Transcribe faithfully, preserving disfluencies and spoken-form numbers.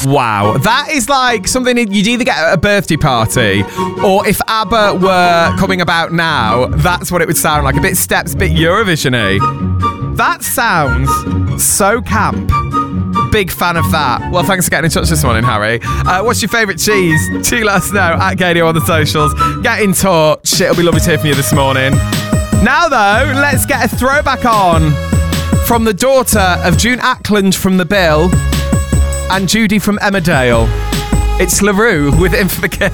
Wow, that is like something you'd either get at a birthday party, or if ABBA were coming about now, that's what it would sound like. A bit Steps, a bit Eurovision-y. That sounds so camp. Big fan of that. Well, thanks for getting in touch this morning, Harry. Uh, what's your favourite cheese? Do let us know at Gadio on the socials. Get in touch. It'll be lovely to hear from you this morning. Now, though, let's get a throwback on from the daughter of June Ackland from The Bill and Judy from Emmerdale. It's LaRue with In For The Kill.